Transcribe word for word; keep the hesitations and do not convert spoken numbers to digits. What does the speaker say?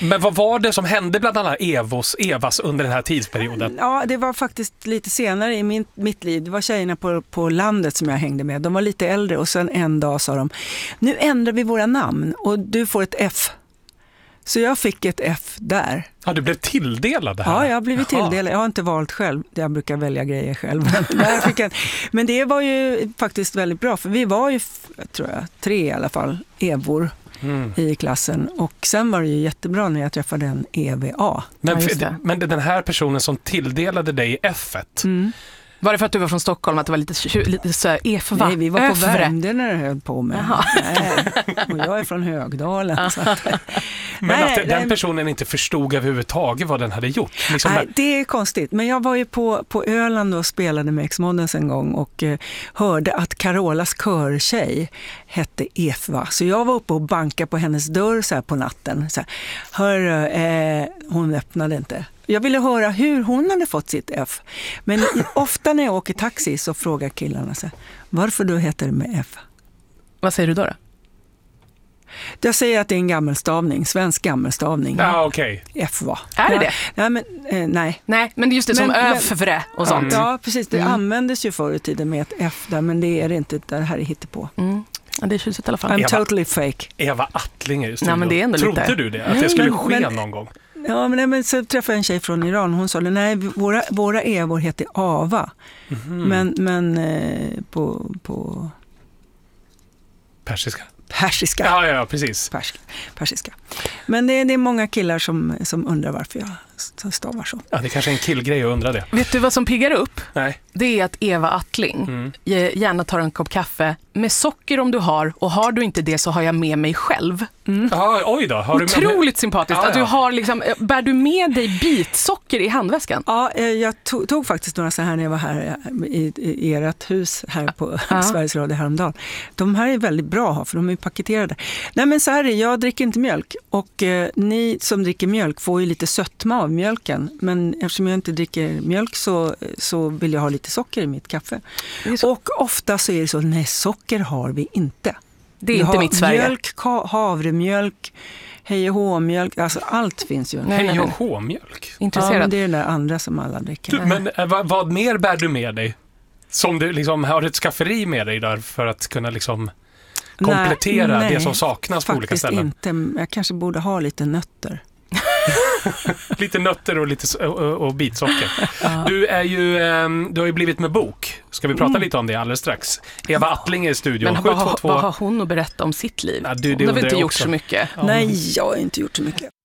Men vad var det som hände bland alla Evos, Evas under den här tidsperioden? Ja, det var faktiskt lite senare i min, mitt liv. Det var tjejerna på, på landet som jag hängde med. De var lite äldre och sen en dag sa de, nu ändrar vi våra namn och du får ett F. Så jag fick ett F där. Ja, du blev tilldelad det här? Ja, jag har blivit Jaha. tilldelad. Jag har inte valt själv. Jag brukar välja grejer själv. Men, fick en... Men det var ju faktiskt väldigt bra. För vi var ju, tror jag, tre i alla fall, Evor mm. i klassen. Och sen var det ju jättebra när jag träffade en E V A. Men, ja, men den här personen som tilldelade dig F-et... Mm. Var det för att du var från Stockholm, att det var lite, lite så Efva? Nej, vi var på Övre. Värmdö när det höll på med. Nej, och jag är från Högdalen. Så att, men nej, att den nej, personen inte förstod överhuvudtaget vad den hade gjort. Liksom nej, det är konstigt. Men jag var ju på, på Öland och spelade med X-Modens en gång och eh, hörde att Carolas körtjej hette Efva. Så jag var uppe och bankade på hennes dörr så här på natten. Så här, hör, eh, hon öppnade inte. Jag ville höra hur hon hade fått sitt F. Men ofta när jag åker taxi så frågar killarna sig, varför du heter det med F? Vad säger du då då? Jag säger att det är en gammelstavning, svensk gammelstavning. Ja, okej. Okay. F va. Är det ja, det? Ja, men, eh, nej. Nej, men det är just det som men, öfvre och sånt. Ja, precis. Det mm. användes ju förr i tiden med ett F där, men det är det inte. Det här är hittepå. Mm. Ja, det är tjusigt i alla fall. I'm Eva, totally fake. Eva Attlinger just nej, men det är ändå trodde lite. du det? Att det skulle men, ske men, någon gång? Ja, men, men så träffade jag en tjej från Iran. Hon sa, nej, våra, våra Evor heter Ava. Mm-hmm. Men, men eh, på, på... Persiska. Persiska. Ja, ja, precis. Persiska. Persiska. Men det är, det är många killar som, som undrar varför jag stavar så. Ja, det är kanske är en killgrej att undra det. Vet du vad som piggar upp? Nej. Det är att Eva Attling mm. gärna tar en kopp kaffe med socker om du har, och har du inte det så har jag med mig själv. Mm. Aha, oj då. Har otroligt du med... sympatiskt. Ja, att du ja. har liksom, bär du med dig bitsocker i handväskan? Ja, jag tog, tog faktiskt några så här när jag var här i, i ert hus här på ja. Sveriges Radio häromdagen. De här är väldigt bra att ha, för de är paketerade. Nej, men så här är, jag dricker inte mjölk, och eh, ni som dricker mjölk får ju lite sötma av mjölken, men eftersom jag inte dricker mjölk så, så vill jag ha lite socker i mitt kaffe. Och ofta så är det så, nej, socker har vi inte. Det är vi inte mitt Sverige. Mjölk, havremjölk, hej och hå-mjölk, alltså allt finns ju. Hej och hå-mjölk? Intresserad. Ja, men det är den där andra som alla dricker. Du, men vad, vad mer bär du med dig? Som du liksom har ett skafferi med dig där för att kunna liksom komplettera nej, det som saknas på olika ställen? Faktiskt inte. Jag kanske borde ha lite nötter. Lite nötter och lite och, och bitsocker. Ja. Du är ju du har ju blivit med bok. Ska vi prata mm. lite om det alldeles strax? Eva Attling är i studion. Men vad, vad har hon att berätta om sitt liv? Ja, du, hon har väl inte gjort också. så mycket? Nej, jag har inte gjort så mycket.